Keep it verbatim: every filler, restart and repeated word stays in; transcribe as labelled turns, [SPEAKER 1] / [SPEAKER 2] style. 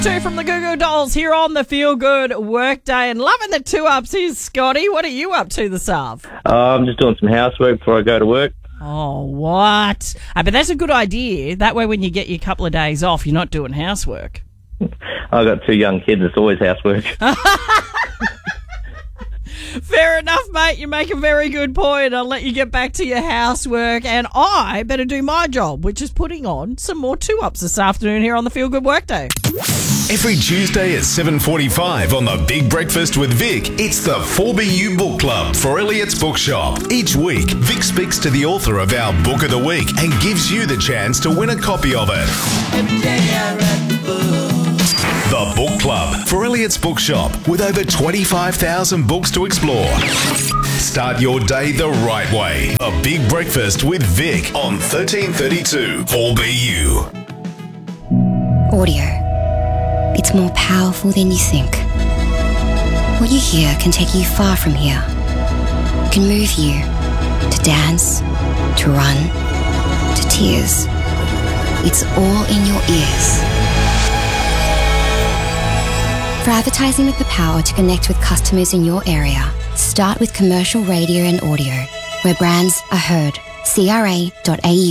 [SPEAKER 1] Two from the Goo Goo Dolls here on the Feel Good Workday, and loving the two ups. Here's Scotty. What are you up to this half?
[SPEAKER 2] Uh, I'm just doing some housework before I go to work.
[SPEAKER 1] Oh, what? Uh, but that's a good idea. That way when you get your couple of days off, you're not doing housework.
[SPEAKER 2] I've got two young kids. It's always housework.
[SPEAKER 1] Fair enough, mate. You make a very good point. I'll let you get back to your housework, and I better do my job, which is putting on some more two-ups this afternoon here on the Feel Good Workday.
[SPEAKER 3] Every Tuesday at seven forty-five on The Big Breakfast with Vic, it's the four B U Book Club for Elliot's Bookshop. Each week, Vic speaks to the author of our Book of the Week and gives you the chance to win a copy of it. The Book Club for Elliot's Bookshop, with over twenty-five thousand books to explore. Start your day the right way. A Big Breakfast with Vic on thirteen thirty-two four B U.
[SPEAKER 4] Audio. It's more powerful than you think. What you hear can take you far from here. It can move you to dance, to run, to tears. It's all in your ears. For advertising with the power to connect with customers in your area, start with commercial radio and audio, where brands are heard. C R A dot A U